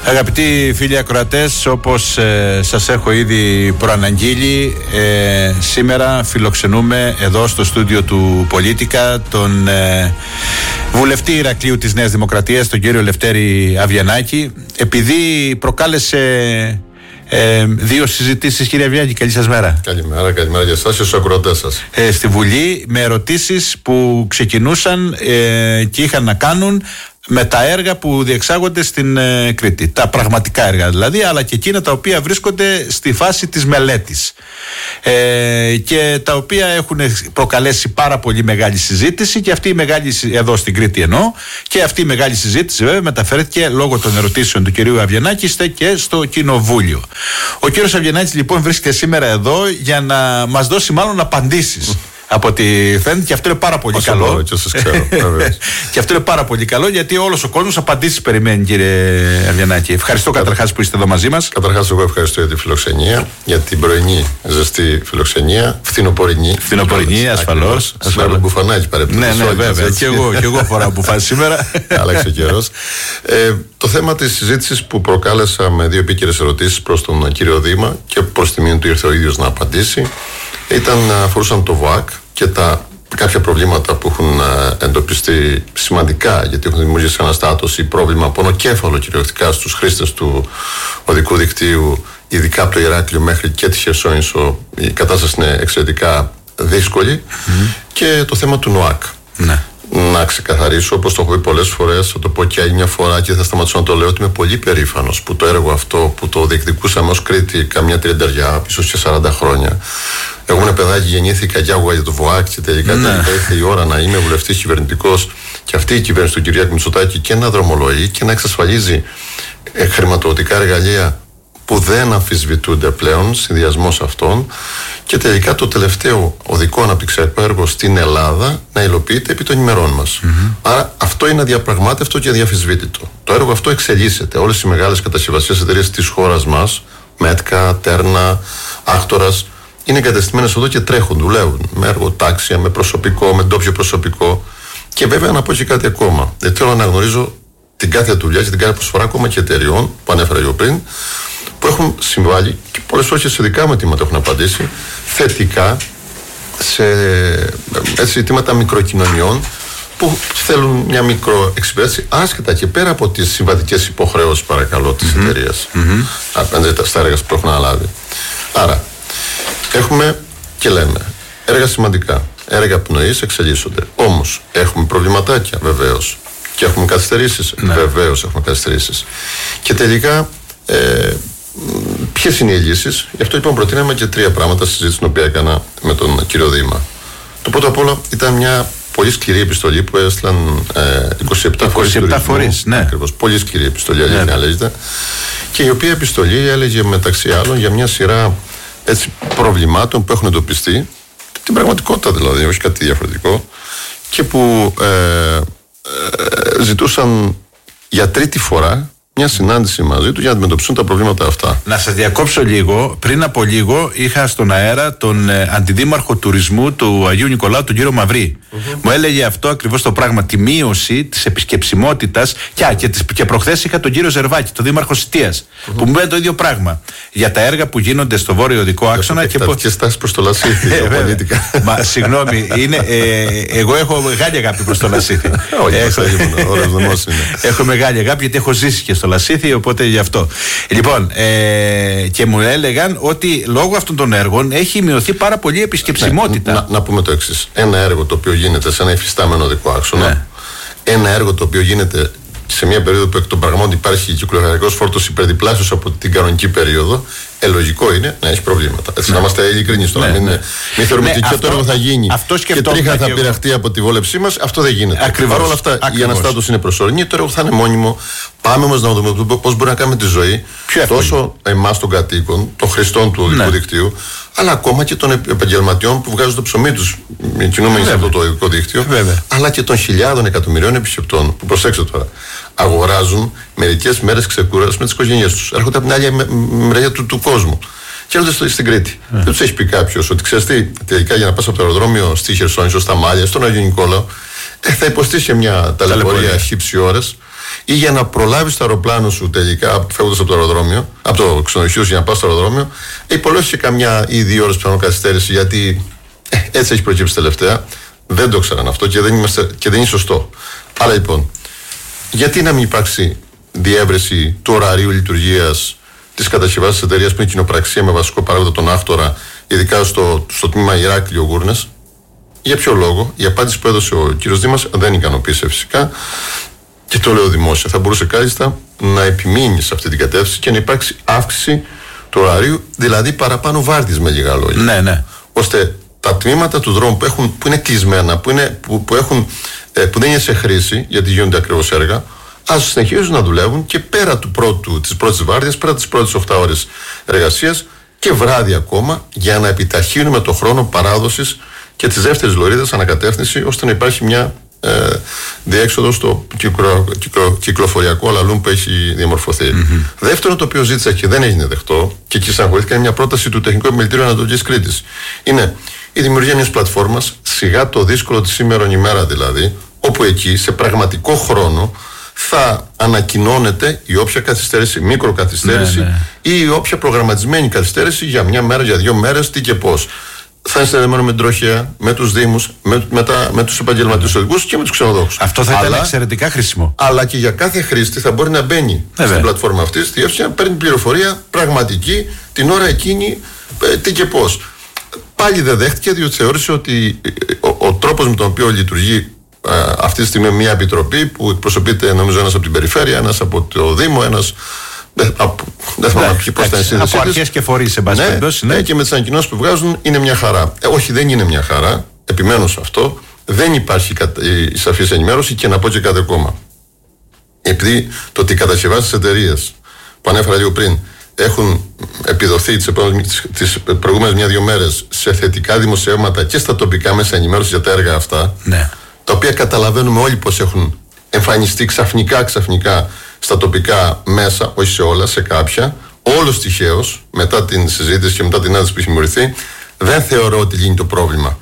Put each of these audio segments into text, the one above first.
Αγαπητοί φίλοι ακροατές, όπως σας έχω ήδη προαναγγείλει, σήμερα φιλοξενούμε εδώ στο στούντιο του Πολίτικα τον βουλευτή Ηρακλείου της Νέας Δημοκρατίας, τον κύριο Λευτέρη Αβγενάκη. Επειδή προκάλεσε δύο συζητήσεις, κύριε Αβγενάκη, καλή σας μέρα. Καλημέρα για εσάς και στους ακροατές σας. Στη Βουλή, με ερωτήσεις που ξεκινούσαν και είχαν να κάνουν με τα έργα που διεξάγονται στην Κρήτη. Τα πραγματικά έργα δηλαδή, αλλά και εκείνα τα οποία βρίσκονται στη φάση της μελέτης. Και τα οποία έχουν προκαλέσει πάρα πολύ μεγάλη συζήτηση, και αυτή η μεγάλη, εδώ στην Κρήτη εννοώ, και αυτή η μεγάλη συζήτηση βέβαια μεταφέρθηκε λόγω των ερωτήσεων του κυρίου Αβγενάκη και στο Κοινοβούλιο. Ο κύριος Αβγενάκης λοιπόν βρίσκεται σήμερα εδώ για να μας δώσει μάλλον απαντήσεις. Από ό,τι φαίνεται, και αυτό είναι πάρα πολύ καλό. Και αυτό είναι πάρα πολύ καλό, γιατί όλος ο κόσμος απαντήσεις περιμένει, κύριε Αβγενάκη. Ευχαριστώ καταρχάς που είστε εδώ μαζί μας. Καταρχάς, εγώ ευχαριστώ για τη φιλοξενία, για την πρωινή ζεστή φιλοξενία. Φθινοπορεινή, ασφαλώς. Σήμερα μπουφανάκι παρεπτόντως. Ναι, βέβαια. Και εγώ φοράω μπουφάν σήμερα. Άλλαξε ο καιρός. Το θέμα της συζήτησης που προκάλεσα με δύο επίκαιρες ερωτήσεις προς τον κύριο Δήμα και προς τη μήνυ του ήρθε ο ίδιος να απαντήσει, αφορούσαν το ΒΟΑΚ και κάποια προβλήματα που έχουν εντοπιστεί σημαντικά, γιατί έχουν δημιουργήσει αναστάτωση, πρόβλημα πονοκέφαλο κυριολεκτικά στους χρήστες του οδικού δικτύου, ειδικά από το Ηράκλειο μέχρι και τη Χερσόνησο. Η κατάσταση είναι εξαιρετικά δύσκολη. Και το θέμα του ΝΟΑΚ. Ναι. Να ξεκαθαρίσω, όπως το έχω πει πολλές φορές, θα το πω και άλλη μια φορά και θα σταματήσω να το λέω, ότι είμαι πολύ περήφανος που το έργο αυτό που το διεκδικούσαμε ως Κρήτη καμιά 30, ίσως και 40 χρόνια. Εγώ ήμουν παιδάκι, γεννήθηκα και άκουγα για το ΒΟΑΚ και τελικά ήρθε η ώρα να είμαι βουλευτής κυβερνητικός και αυτή η κυβέρνηση του Κυριάκου Μητσοτάκη και να δρομολογεί και να εξασφαλίζει χρηματοδοτικά εργαλεία που δεν αμφισβητούνται πλέον, συνδυασμός αυτών, και τελικά το τελευταίο οδικό αναπτυξιακό έργο στην Ελλάδα να υλοποιείται επί των ημερών μας. Άρα αυτό είναι αδιαπραγμάτευτο και αδιαφυσβήτητο. Το έργο αυτό εξελίσσεται. Όλες οι μεγάλες κατασκευαστικές εταιρείες της χώρας μας, Μέτκα, Τέρνα, Άκτορας, είναι εγκατεστημένες εδώ και τρέχουν, δουλεύουν με εργοτάξια, με προσωπικό, με ντόπιο προσωπικό. Και βέβαια να πω και κάτι ακόμα. Δεν θέλω να αναγνωρίζω την κάθε δουλειά και την κάθε προσφορά ακόμα και εταιριών που ανέφερα εγώ πριν, που έχουν συμβάλει και πολλές φορές σε δικά μου αιτήματα έχουν απαντήσει θετικά σε αιτήματα μικροκοινωνιών που θέλουν μια μικροεξυπηρέτηση, άσχετα και πέρα από τις συμβατικές υποχρεώσεις, παρακαλώ, της εταιρείας απέναντι στα έργα που έχουν αναλάβει. Άρα έχουμε και λέμε έργα σημαντικά, έργα πνοής εξελίσσονται. Όμως έχουμε προβληματάκια, βεβαίως, και έχουμε καθυστερήσεις. Βεβαίως έχουμε καθυστερήσεις. Και τελικά ποιες είναι οι λύσεις? Γι' αυτό λοιπόν προτείναμε και τρία πράγματα στη συζήτηση την οποία έκανα με τον κύριο Δήμα. Το πρώτο απ' όλα ήταν μια πολύ σκληρή επιστολή που έστειλαν 27 φορείς. Ναι. Ακριβώς. Πολύ σκληρή επιστολή, αλήθεια λέγεται. Και η οποία επιστολή έλεγε μεταξύ άλλων για μια σειρά προβλημάτων που έχουν εντοπιστεί, την πραγματικότητα δηλαδή, όχι κάτι διαφορετικό, και που ζητούσαν για τρίτη φορά μια συνάντηση μαζί του για να αντιμετωπίσουν τα προβλήματα αυτά. Να σας διακόψω λίγο. Πριν από λίγο είχα στον αέρα τον αντιδήμαρχο τουρισμού του Αγίου Νικολάου, τον κύριο Μαυρή. Μου έλεγε αυτό ακριβώς το πράγμα, τη μείωση της επισκεψιμότητας. Και προχθές είχα τον κύριο Ζερβάκη, τον δήμαρχο Σιτίας, που μου είπε το ίδιο πράγμα για τα έργα που γίνονται στο βόρειο οδικό άξονα. Και στάσεις προς το Λασίθι. Μα συγγνώμη, εγώ έχω μεγάλη αγάπη προς το Λασίθι. Έχω μεγάλη αγάπη γιατί έχω ζήσει και στο Λασίθι, οπότε γι' αυτό. Λοιπόν, και μου έλεγαν ότι λόγω αυτών των έργων έχει μειωθεί πάρα πολύ η επισκεψιμότητα. Να πούμε το εξής. Ένα έργο το οποίο γίνεται σε ένα υφιστάμενο οδικό άξονα, ένα έργο το οποίο γίνεται σε μια περίοδο που εκ των πραγμάτων υπάρχει κυκλοφοριακός φόρτος υπερδιπλάσιος από την κανονική περίοδο, λογικό είναι να έχει προβλήματα. Έτσι, να είμαστε ειλικρινείς τώρα. Μην θεωρούμε ότι και το έργο θα γίνει και τρίχα θα πειραχτεί από τη βόλεψή μας. Αυτό δεν γίνεται. Παρ' όλα αυτά, η αναστάτωση είναι προσωρινή, το έργο θα είναι μόνιμο. Πάμε όμως να δούμε πώς μπορεί να κάνουμε τη ζωή τόσο εμάς των κατοίκων, των χρηστών του οδικού δικτύου, αλλά ακόμα και των επαγγελματιών που βγάζουν το ψωμί τους κινούμενοι σε αυτό το οδικό δίκτυο, αλλά και των χιλιάδων εκατομμυρίων επισκεπτών που, προσέξτε τώρα, αγοράζουν μερικές μέρες ξεκούρασης με τις οικογένειές τους. Έρχονται από την άλλη μεριά του κόσμου. Και έρχονται στην Κρήτη. Δεν τους έχει πει κάποιος ότι ξέρεις τι, τελικά για να πας από το αεροδρόμιο στη Χερσόνησο, στα Μάλια, στον Αγίου Νικόλαο, θα υποστείς και μια ταλαιπωρία χύψη ώρες. ή για να προλάβεις το αεροπλάνο σου τελικά, φεύγοντας από το αεροδρόμιο, από το ξενοδοχείο σου για να πας στο αεροδρόμιο, υπολόγισε καμιά ή 2 ώρες πιθανό καθυστέρηση, γιατί έτσι έχει προκύψει τελευταία. Δεν το ξέραν αυτό και δεν είναι σωστό. Άρα λοιπόν, γιατί να μην υπάρξει διεύρυνση του ωραρίου λειτουργίας της κατασκευάσης της εταιρείας που είναι κοινοπραξία με βασικό παράγοντα τον άκτορα, ειδικά στο τμήμα Ηράκλειο Γούρνες? Για ποιο λόγο? Η απάντηση που έδωσε ο κύριος Δήμας δεν ικανοποίησε φυσικά, και το λέω δημόσια. Θα μπορούσε κάλλιστα να επιμείνει σε αυτή την κατεύθυνση και να υπάρξει αύξηση του ωραρίου, δηλαδή παραπάνω βάρδιες, με λίγα λόγια. Ναι, ναι. Ώστε τα τμήματα του δρόμου που είναι κλεισμένα, που δεν είναι σε χρήση, γιατί γίνονται ακριβώς έργα, ας συνεχίζουν να δουλεύουν και πέρα της πρώτης βάρδιας, πέρα τις πρώτες 8 ώρες εργασίας και βράδυ ακόμα, για να επιταχύνουμε το χρόνο παράδοσης και της δεύτερης λωρίδας ανακατεύθυνση, ώστε να υπάρχει μια διέξοδο στο κυκλοφοριακό αλαλούμ που έχει διαμορφωθεί. Δεύτερο, το οποίο ζήτησα και δεν έγινε δεκτό, και εκεί συγχωρήθηκα, είναι μια πρόταση του Τεχνικού Επιμελητηρίου Ανατολικής Κρήτης. Είναι η δημιουργία μιας πλατφόρμας, σιγά το δύσκολο τη σήμερον ημέρα δηλαδή, όπου εκεί σε πραγματικό χρόνο θα ανακοινώνεται η όποια καθυστέρηση, μικροκαθυστέρηση, ή η όποια προγραμματισμένη καθυστέρηση για μια μέρα, για 2 μέρες, τι και πώς. Θα είναι συνδεδεμένο με την τροχέα, με τους δήμους, με τους επαγγελματίες οδηγούς και με τους ξενοδόχους. Αυτό θα ήταν εξαιρετικά χρήσιμο. Αλλά και για κάθε χρήστη θα μπορεί να μπαίνει στην πλατφόρμα αυτή, στη διεύθυνση, να παίρνει πληροφορία πραγματική την ώρα εκείνη, τι και πώς. Πάλι δεν δέχτηκε, διότι θεώρησε ότι ο τρόπος με τον οποίο λειτουργεί αυτή τη στιγμή μια επιτροπή που εκπροσωπείται, νομίζω, ένας από την περιφέρεια, ένας από το Δήμο, ένας. Δεν θυμάμαι πώς θα είναι η σύνδεση. Από αρχές και φορείς, εν πάση περιπτώσει. Ναι, και με τις ανακοινώσεις που βγάζουν είναι μια χαρά. Όχι, δεν είναι μια χαρά. Επιμένω σε αυτό. Δεν υπάρχει η σαφής ενημέρωση, και να πω και κάτι ακόμα. Επειδή το ότι οι κατασκευάσεις της εταιρείας που ανέφερα λίγο πριν έχουν επιδοθεί τις προηγούμενες 1-2 μέρες σε θετικά δημοσιεύματα και στα τοπικά μέσα ενημέρωση για τα έργα αυτά, τα οποία καταλαβαίνουμε όλοι πως έχουν εμφανιστεί ξαφνικά στα τοπικά μέσα, όχι σε όλα, σε κάποια, όλος τυχαίως, μετά την συζήτηση και μετά την ένταση που έχει δημιουργηθεί, δεν θεωρώ ότι λύνει το πρόβλημα.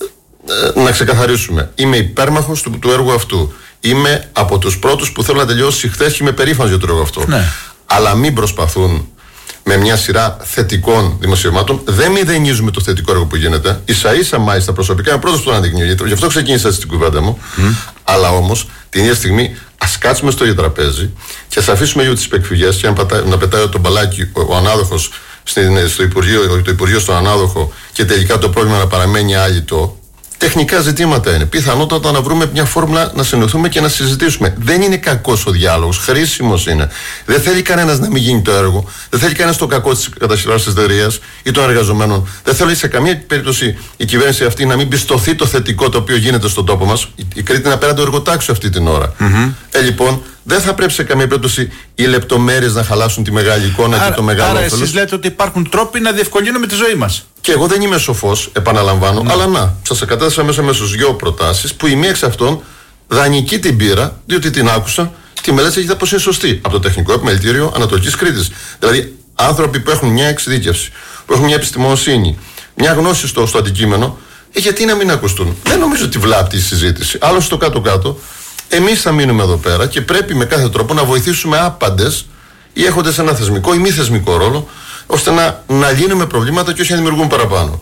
Να ξεκαθαρίσουμε. Είμαι υπέρμαχος του έργου αυτού. Είμαι από τους πρώτους που θέλω να τελειώσει χθες και είμαι περήφανος για το έργο αυτό. Αλλά μην προσπαθούν με μια σειρά θετικών δημοσιευμάτων. Δεν μηδενίζουμε το θετικό έργο που γίνεται. Ίσα-ίσα, μάλιστα, προσωπικά είμαι πρώτος που το αναδεικνύω. Γι' αυτό ξεκίνησα στην κουβέντα μου. Αλλά όμως, την ίδια στιγμή, ας κάτσουμε στο ίδιο τραπέζι και ας αφήσουμε λίγο τις υπεκφυγές και να πετάει το μπαλάκι ο ανάδοχος στο Υπουργείο, το Υπουργείο στον ανάδοχο, και τελικά το πρόβλημα να παραμένει άλυτο. Τεχνικά ζητήματα είναι. Πιθανότατα να βρούμε μια φόρμουλα να συνοηθούμε και να συζητήσουμε. Δεν είναι κακός ο διάλογος, χρήσιμος είναι. Δεν θέλει κανένας να μην γίνει το έργο. Δεν θέλει κανένας το κακό της κατασκευάσης της εταιρείας ή των εργαζομένων. Δεν θέλει σε καμία περίπτωση η κυβέρνηση αυτή να μην πιστωθεί το θετικό το οποίο γίνεται στον τόπο μας. Η Κρήτη είναι απέναντι το εργοτάξιο αυτή την ώρα. Λοιπόν, δεν θα πρέπει σε καμία περίπτωση οι λεπτομέρειες να χαλάσουν τη μεγάλη εικόνα και το μεγάλο όφελος. Άρα, εσείς λέτε ότι υπάρχουν τρόποι να διευκολύνουμε τη ζωή μας. Και εγώ δεν είμαι σοφός, επαναλαμβάνω, αλλά να, σας κατέθεσα μέσα στους 2 προτάσεις που η μία εξ αυτών δανεική την πήρα, διότι την άκουσα, τη μελέτη έχει πως είναι σωστή από το Τεχνικό Επιμελητήριο Ανατολικής Κρήτης. Δηλαδή, άνθρωποι που έχουν μια εξειδίκευση, που έχουν μια επιστημονοσύνη, μια γνώση στο αντικείμενο, γιατί να μην ακουστούν? Δεν νομίζω ότι βλάπτει η συζήτηση. Άλλωστε, στο κάτω-κάτω, εμείς θα μείνουμε εδώ πέρα και πρέπει με κάθε τρόπο να βοηθήσουμε άπαντες ή έχοντες ένα θεσμικό ή μη θεσμικό ρόλο, ώστε να λύνουμε προβλήματα και όχι να δημιουργούμε παραπάνω.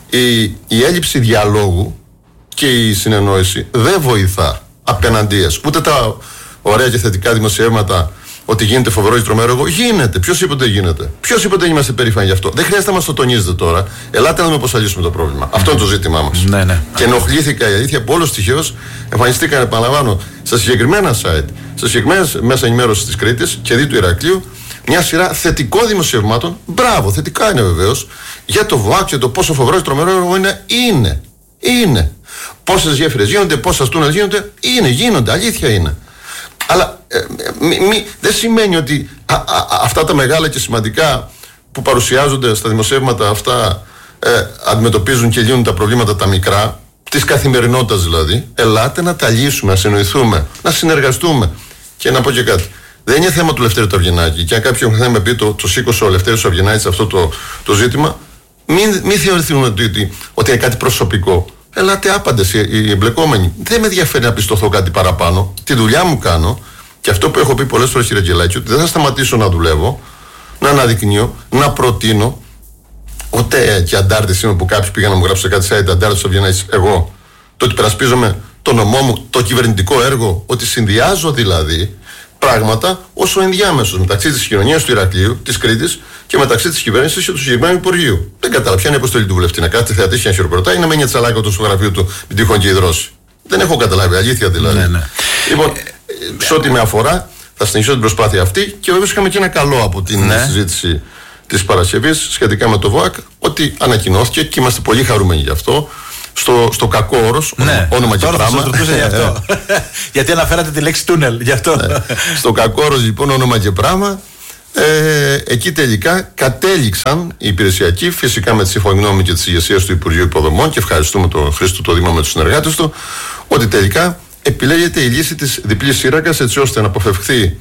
Η έλλειψη διαλόγου και η συνεννόηση δεν βοηθά απέναντίας. Ούτε τα ωραία και θετικά δημοσιεύματα ότι γίνεται φοβερό ή τρομερό έργο. Γίνεται. Ποιος είπε ότι δεν γίνεται? Ποιος είπε ότι δεν είμαστε περήφανοι γι' αυτό? Δεν χρειάζεται να μας το τονίζετε τώρα. Ελάτε να δούμε πώς θα λύσουμε το πρόβλημα. Αυτό είναι το ζήτημά μας. Και ενοχλήθηκα, η αλήθεια, που όλος τυχαίως εμφανιστήκαν, επαναλαμβάνω, στα συγκεκριμένα site, στα συγκεκριμένα μέσα ενημέρωσης της Κρήτης και δι του Ηρακλείου, μια σειρά θετικών δημοσιευμάτων. Μπράβο, θετικά είναι βεβαίως, για το ΒΟΑΚ και το πόσο φοβερό ή τρομερό έργο είναι. Είναι. Πόσες γέφυρες γίνονται, πόσα τούνελ γίνονται, αλήθεια είναι. Αλλά δεν σημαίνει ότι αυτά τα μεγάλα και σημαντικά που παρουσιάζονται στα δημοσιεύματα αυτά αντιμετωπίζουν και λύνουν τα προβλήματα τα μικρά, της καθημερινότητας δηλαδή. Ελάτε να τα λύσουμε, να συνοηθούμε, να συνεργαστούμε. Και να πω και κάτι. Δεν είναι θέμα του Λευτέρη του Αυγενάκη. Και αν κάποιον θα με πει το σήκωσε ο Λευτέρης ο Αυγενάκης αυτό το ζήτημα, μην θεωρηθούν ότι είναι κάτι προσωπικό. Ελάτε άπαντες οι εμπλεκόμενοι. Δεν με ενδιαφέρει να πιστωθώ κάτι παραπάνω. Τη δουλειά μου κάνω Και αυτό που έχω πει πολλές φορές, κύριε Αγγελάκη, ότι δεν θα σταματήσω να δουλεύω, να αναδεικνύω, να προτείνω. Ούτε και αντάρτης είμαι που κάποιοι πήγαν να μου γράψουν σε κάτι site, αντάρτης το βγαίνει εγώ. Το ότι περασπίζομαι το νομό μου, το κυβερνητικό έργο, ότι συνδυάζω δηλαδή πράγματα όσο ενδιάμεσος μεταξύ της κοινωνίας του Ηρακλείου, της Κρήτης και μεταξύ της κυβέρνησης και του συγκεκριμένου Υπουργείου. Δεν κατάλαβα ποια είναι η αποστολή του βουλευτή. Να κάθεται θεατής και να χειροκροτάει ή να μένει τσαλάκια του στο γραφείο του με τυχόν και υδρώσει. Δεν έχω καταλάβει, αλήθεια δηλαδή. Ναι. Λοιπόν, σε ό,τι με αφορά, θα συνεχίσω την προσπάθεια αυτή και βέβαια είχαμε και ένα καλό από την συζήτηση της Παρασκευής σχετικά με το ΒΟΑΚ, ότι ανακοινώθηκε και είμαστε πολύ χαρούμενοι γι' αυτό. Στο κακό όρος, όνομα και πράγμα. Γι' αυτό. Γιατί αναφέρατε τη λέξη τούνελ, γι' αυτό. Στο κακό όρος λοιπόν, όνομα και πράγμα, εκεί τελικά κατέληξαν οι υπηρεσιακοί, φυσικά με τη σύμφωνη γνώμη και της ηγεσίας του Υπουργείου Υποδομών, και ευχαριστούμε τον Χρήστο το Δήμα με τους συνεργάτες του, ότι τελικά επιλέγεται η λύση της διπλής σύραγγας, έτσι ώστε να αποφευχθούν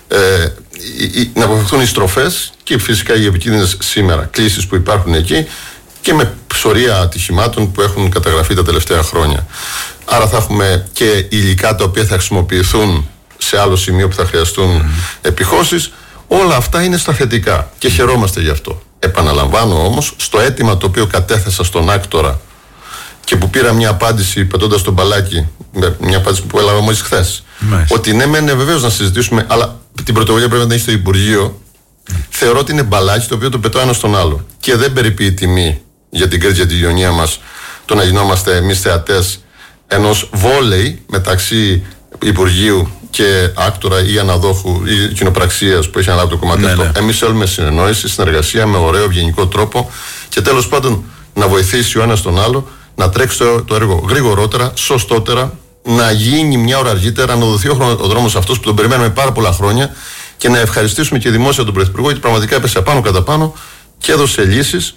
οι στροφές και φυσικά οι επικίνδυνες σήμερα κλήσεις που υπάρχουν εκεί, και με ψωρία ατυχημάτων που έχουν καταγραφεί τα τελευταία χρόνια. Άρα θα έχουμε και υλικά τα οποία θα χρησιμοποιηθούν σε άλλο σημείο που θα χρειαστούν επιχώσεις. Όλα αυτά είναι στα θετικά και χαιρόμαστε γι' αυτό. Επαναλαμβάνω όμως, στο αίτημα το οποίο κατέθεσα στον άκτορα και που πήρα μια απάντηση πετώντας τον μπαλάκι, μια απάντηση που έλαβα μόλις χθες, ότι ναι, μεν βεβαίως να συζητήσουμε, αλλά την πρωτοβουλία πρέπει να την έχει στο Υπουργείο. Θεωρώ ότι είναι μπαλάκι το οποίο το πετώ ένα στον άλλο και δεν περιποιεί τιμή για την Κρήτη και τη γειτονία μας το να γινόμαστε εμείς θεατές ενός βόλεϊ μεταξύ Υπουργείου και άκτορα ή αναδόχου ή κοινοπραξίας που έχει αναλάβει το κομμάτι αυτό. Εμείς θέλουμε συνεννόηση, συνεργασία με ωραίο, ευγενικό τρόπο και τέλος πάντων να βοηθήσει ο ένας τον άλλο να τρέξει το έργο γρηγορότερα, σωστότερα, να γίνει μια ώρα αργότερα, να δοθεί ο δρόμος αυτός που τον περιμένουμε πάρα πολλά χρόνια και να ευχαριστήσουμε και δημόσια τον Πρωθυπουργό, γιατί πραγματικά έπεσε πάνω κατά πάνω και έδωσε λύσεις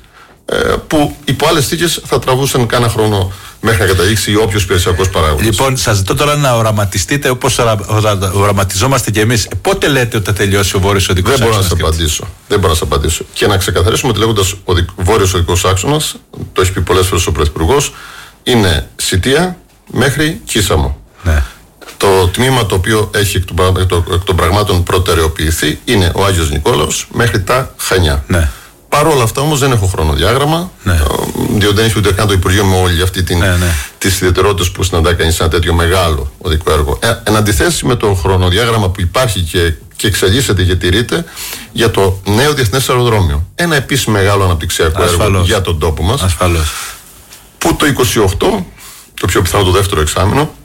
που υπό άλλες θήκες θα τραβούσαν κάνα χρόνο μέχρι να καταλήξει όποιος υπηρεσιακός παράγοντας. Λοιπόν, σας ζητώ τώρα να οραματιστείτε όπως οραματιζόμαστε κι εμείς. Πότε λέτε ότι θα τελειώσει ο Βόρειος Οδικός Άξονας? Δεν μπορώ να σας απαντήσω. Και να ξεκαθαρίσουμε ότι λέγοντας Βόρειος Οδικός Άξονας, το έχει πει πολλές φορές ο Πρωθυπουργός, είναι Σιτία μέχρι Κίσαμο. Ναι. Το τμήμα το οποίο έχει εκ των πραγμάτων προτεραιοποιηθεί είναι ο Άγιος Νικόλαος μέχρι τα Χανιά. Ναι. Παρ' όλα αυτά όμως δεν έχω χρονοδιάγραμμα, διότι δεν έχει ούτε καν το Υπουργείο με όλη αυτή τις ιδιαιτερότητες που συναντά κανείς ένα τέτοιο μεγάλο οδικό έργο. Εν αντιθέσει με το χρονοδιάγραμμα που υπάρχει και εξελίσσεται και τηρείται για το νέο διεθνές αεροδρόμιο. Ένα επίσης μεγάλο αναπτυξιακό έργο για τον τόπο μας. Ασφαλώς. Που το 28, το πιο πιθανό το δεύτερο εξάμηνο,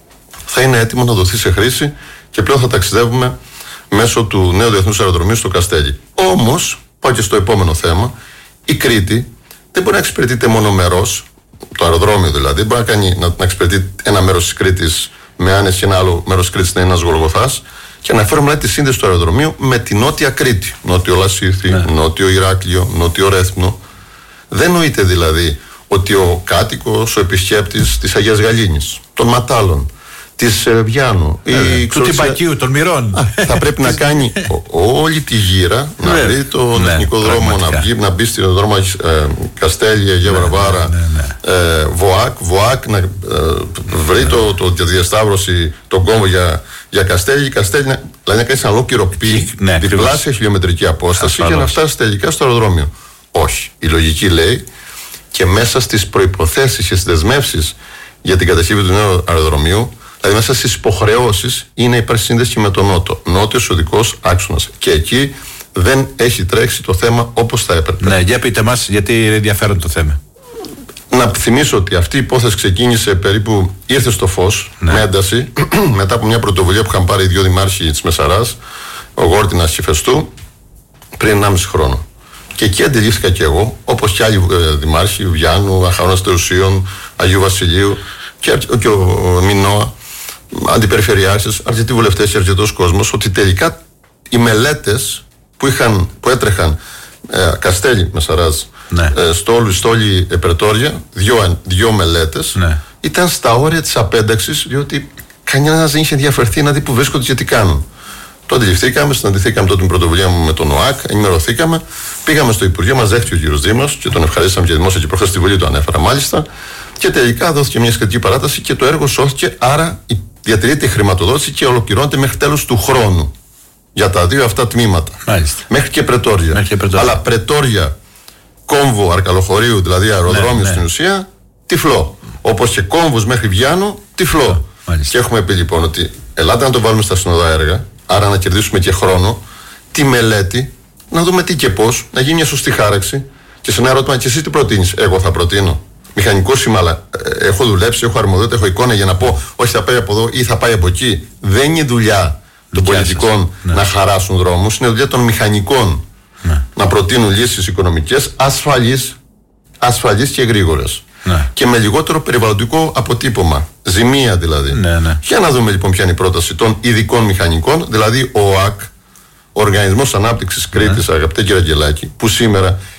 θα είναι έτοιμο να δοθεί σε χρήση και πλέον θα ταξιδεύουμε μέσω του νέου διεθνούς αεροδρομίου στο Καστέλι. Όμως, πάω και στο επόμενο θέμα, η Κρήτη δεν μπορεί να εξυπηρετείται μονομερός, το αεροδρόμιο δηλαδή, δεν μπορεί να εξυπηρετεί ένα μέρος της Κρήτης με άνεση και ένα άλλο μέρος της Κρήτης να είναι ένας Γολγοθάς, και να φέρουμε τη σύνδεση του αεροδρομίου με τη Νότια Κρήτη, Νότιο Λασίθι, Νότιο Ηράκλειο, Νότιο Ρέθμνο. Δεν νοείται δηλαδή ότι ο κάτοικος, ο επισκέπτης της Αγίας Γαλήνης, των Ματάλων, της Βιάνου, του Τυπακίου, των Μυρών, θα πρέπει να κάνει όλη τη γύρα, να βρει τον εθνικό δρόμο, να μπει στον δρόμο Καστέλι, Αγία Βαρβάρα, Βοάκ, να βρει τη διασταύρωση, τον κόμβο για Καστέλι, δηλαδή να κάνει ένα ολόκληρο διπλάσια χιλιομετρική απόσταση και να φτάσει τελικά στο αεροδρόμιο. Όχι. Η λογική λέει και μέσα στις προϋποθέσεις και στις δεσμεύσεις για την κατασκευή του νέου αεροδρομίου, δηλαδή μέσα στις υποχρεώσεις, είναι υπάρχει σύνδεση με τον Νότο. Νότιος Οδικός Άξονας. Και εκεί δεν έχει τρέξει το θέμα όπως θα έπρεπε. Ναι, για πείτε μας, γιατί είναι ενδιαφέρον το θέμα. Να θυμίσω ότι αυτή η υπόθεση ξεκίνησε περίπου, ήρθε στο φως με ένταση μετά από μια πρωτοβουλία που είχαν πάρει οι δύο δημάρχοι της Μεσαράς, ο Γόρτινας και Φεστού, πριν 1,5 χρόνο. Και εκεί αντιλήφθηκα και εγώ, όπως και άλλοι δημάρχοι, Βιάνου, Αχαώνας Τερουσίων, Αγίου Βασιλείου και ο Μινώα, αντιπεριφερειάρχες, αρκετοί βουλευτές και αρκετός κόσμος, ότι τελικά οι μελέτες που έτρεχαν Καστέλι, Μεσαράζ, Στόλι, Επερτόρια, δύο μελέτες, ήταν στα όρια της απένταξης, διότι κανένας δεν είχε ενδιαφερθεί να δει που βρίσκονται και τι κάνουν. Το αντιληφθήκαμε, συναντηθήκαμε τότε την πρωτοβουλία μου με τον ΟΑΚ, ενημερωθήκαμε, πήγαμε στο Υπουργείο, μας δέχτηκε ο κύριος Δήμος και τον ευχαρίστησαμε και δημόσια και προχθές στη Βουλή το ανέφερα μάλιστα. Και τελικά δόθηκε μια σχετική παράταση και το έργο σώθηκε. Άρα διατηρείται η χρηματοδότηση και ολοκληρώνεται μέχρι τέλος του χρόνου. Για τα δύο αυτά τμήματα. Μάλιστα. Μέχρι και Πρετόρια. Αλλά Πρετόρια, Κόμβο, Αρκαλοχωρίου, δηλαδή αεροδρόμιο στην ουσία, τυφλό. Όπως και Κόμβος μέχρι Βιάνου, τυφλό. Και έχουμε πει λοιπόν ότι ελάτε να το βάλουμε στα συνοδά έργα, άρα να κερδίσουμε και χρόνο, τη μελέτη, να δούμε τι και πώς, να γίνει μια σωστή χάραξη. Και σε ένα ερώτημα, και εσύ τι προτείνεις? Εγώ θα προτείνω. Μηχανικός είμαι, αλλά έχω δουλέψει, έχω αρμοδιότητα, έχω εικόνα για να πω, όχι θα πάει από εδώ ή θα πάει από εκεί. Δεν είναι δουλειά των πολιτικών να χαράσουν δρόμους, είναι δουλειά των μηχανικών να προτείνουν λύσεις οικονομικές ασφαλείς και γρήγορες. Και με λιγότερο περιβαλλοντικό αποτύπωμα. Ζημία δηλαδή. Για να δούμε λοιπόν ποια είναι η πρόταση των ειδικών μηχανικών, δηλαδή ο ΟΑΚ, ο Οργανισμός Ανάπτυξης Κρήτης, αγαπητέ κύριε Αγγελάκη, που σήμερα